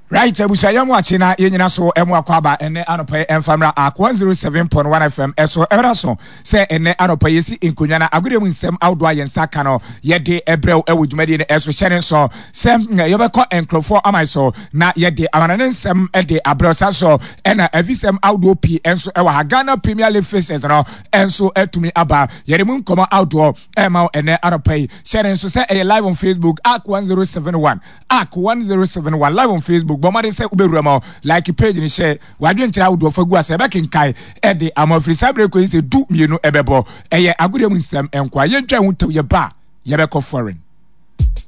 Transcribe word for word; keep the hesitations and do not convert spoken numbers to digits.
Right, Ebusa yamu achina yenyina so emu akwaba ene anopa emfamra ak one oh seven point one F M eso everaso se ene anopa yesi enkonya na agudemu nsem outdoor yensa ka no yede ebrew ewo dwumade ne eso hyene so se yobekọ enkrofo amai so na yede amanane nsem ede abrosa so ena avisem outdoor p enso ewa ha Ghana Premier League faces no enso etumi aba yede mu nkomo outdoor ema ene anopa hyene so se e live on Facebook ak one oh seven one ak one oh seven one live on Facebook Bomade say uberuma like page ni share wadwentira wodo fagu ase be kenkai e de amafri sabre ko ise du mienu ebebo eye agudemu nsem enkwa yentwa hu taw ye ba ye be ko foreign